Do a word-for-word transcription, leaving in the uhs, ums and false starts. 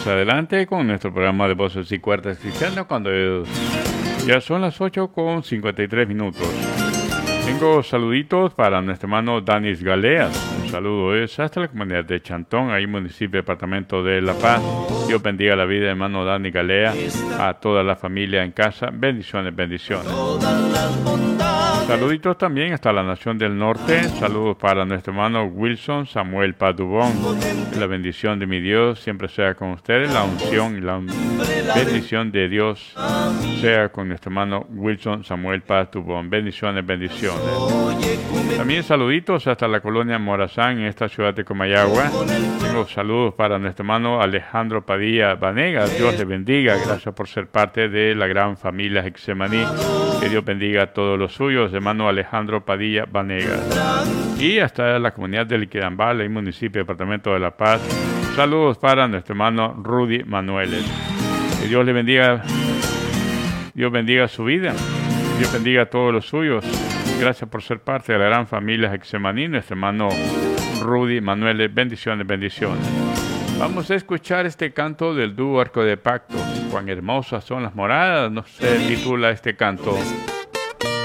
Seguimos adelante con nuestro programa de Voces y Cuerdas Cristianas cuando ya son las ocho con cincuenta y tres minutos. Tengo saluditos para nuestro hermano Danis Galeas. Un saludo es hasta la comunidad de Chantón, ahí municipio, departamento de La Paz. Dios bendiga la vida de hermano Danis Galea, a toda la familia en casa. Bendiciones, bendiciones. Saluditos también hasta la Nación del Norte. Saludos para nuestro hermano Wilson Samuel Padubón. La bendición de mi Dios siempre sea con ustedes. La unción y la un... bendición de Dios sea con nuestro hermano Wilson Samuel Padubón. Bendiciones, bendiciones. También saluditos hasta la colonia Morazán en esta ciudad de Comayagua. Tengo saludos para nuestro hermano Alejandro Padilla Vanegas. Dios le bendiga. Gracias por ser parte de la gran familia Getsemaní. Que Dios bendiga a todos los suyos, hermano Alejandro Padilla Vanegas. Y hasta la comunidad de Liquidambal, el municipio, departamento de La Paz. Saludos para nuestro hermano Rudy Manueles. Que Dios le bendiga. Dios bendiga su vida. Dios bendiga a todos los suyos. Gracias por ser parte de la gran familia Getsemaní, nuestro hermano Rudy Manueles. Bendiciones, bendiciones. Vamos a escuchar este canto del dúo Arco de Pacto. Cuán hermosas son las moradas, no se titula este canto.